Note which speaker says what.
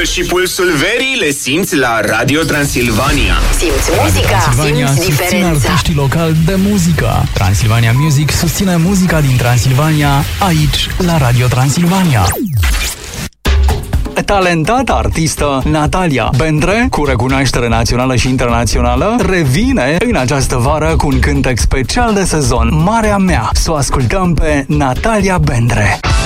Speaker 1: Ritmul și pulsul verii le simți la Radio Transilvania.
Speaker 2: Simți muzica, simți diferența.
Speaker 3: Artiștii locali de muzică. Transilvania Music susține muzica din Transilvania aici la Radio Transilvania. Talentata artistă Natalia Bendre, cu recunoaștere națională și internațională, revine în această vară cu un cântec special de sezon, Marea Mea. Să o ascultăm pe Natalia Bendre.